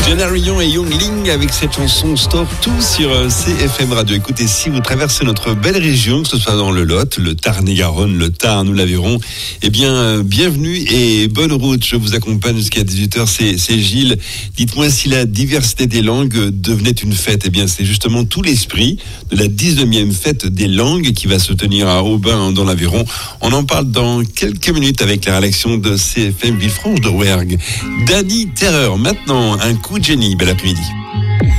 Jenna et Young Ling avec cette chanson Stop Tout sur CFM Radio. Écoutez, si vous traversez notre belle région, que ce soit dans le Lot, le Tarn-et-Garonne, le Tarn ou l'Aveyron, eh bien, bienvenue et bonne route. Je vous accompagne jusqu'à 18h. C'est Gilles. Dites-moi si la diversité des langues devenait une fête. Eh bien, c'est justement tout l'esprit de la 19e fête des langues qui va se tenir à Aubin dans l'Aveyron. On en parle dans quelques minutes avec la rédaction de CFM Villefranche de Rouergue. Dany Terreur, maintenant, un coup de génie. Bel après-midi.